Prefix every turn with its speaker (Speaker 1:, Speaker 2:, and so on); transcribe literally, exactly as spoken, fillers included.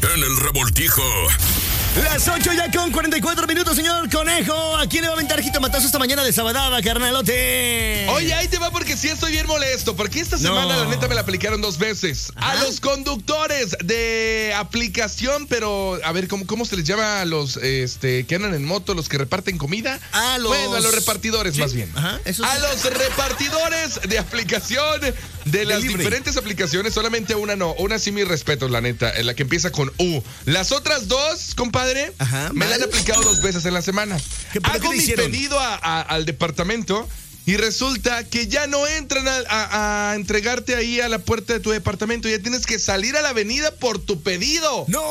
Speaker 1: en el revoltijo.
Speaker 2: Las ocho ya con cuarenta y cuatro minutos, señor Conejo. ¿A quién le va a aventar jitomatazo esta mañana de sabadaba, carnalote?
Speaker 3: Oye, ahí te va porque sí estoy bien molesto. Porque esta semana, no. la neta, me la aplicaron dos veces. ¿Ah? A los conductores de aplicación, pero, a ver, ¿cómo, cómo se les llama a los este, que andan en moto, los que reparten comida?
Speaker 2: A los...
Speaker 3: Bueno, a los repartidores, sí. más bien.
Speaker 2: Ajá, eso
Speaker 3: a
Speaker 2: sí.
Speaker 3: los repartidores de aplicación, de las
Speaker 2: Delivery.
Speaker 3: diferentes aplicaciones, solamente una no. Una sí, mis respetos, la neta, la que empieza con U. Las otras dos, compadre,
Speaker 2: Ajá,
Speaker 3: me la han
Speaker 2: ¿mal?
Speaker 3: aplicado dos veces en la semana.
Speaker 2: ¿Qué, pero
Speaker 3: Hago
Speaker 2: qué te
Speaker 3: mi
Speaker 2: hicieron?
Speaker 3: pedido a, a, al departamento y resulta que ya no entran a, a, a entregarte ahí a la puerta de tu departamento. Ya tienes que salir a la avenida por tu pedido.
Speaker 2: No.